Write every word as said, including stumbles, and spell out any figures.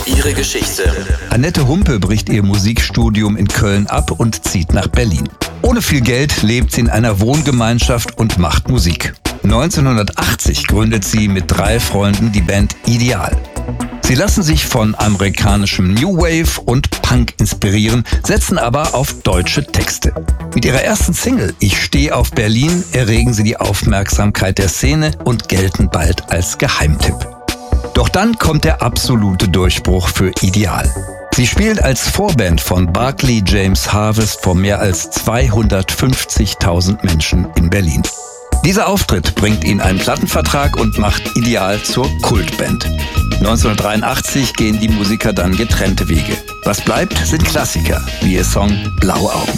Ihre Geschichte. Annette Humpe bricht ihr Musikstudium in Köln ab und zieht nach Berlin. Ohne viel Geld lebt sie in einer Wohngemeinschaft und macht Musik. neunzehnhundertachtzig gründet sie mit drei Freunden die Band Ideal. Sie lassen sich von amerikanischem New Wave und Punk inspirieren, setzen aber auf deutsche Texte. Mit ihrer ersten Single Ich steh auf Berlin erregen sie die Aufmerksamkeit der Szene und gelten bald als Geheimtipp. Doch dann kommt der absolute Durchbruch für Ideal. Sie spielt als Vorband von Barclay James Harvest vor mehr als zweihundertfünfzigtausend Menschen in Berlin. Dieser Auftritt bringt ihnen einen Plattenvertrag und macht Ideal zur Kultband. neunzehnhundertdreiundachtzig gehen die Musiker dann getrennte Wege. Was bleibt, sind Klassiker, wie ihr Song Blaue Augen.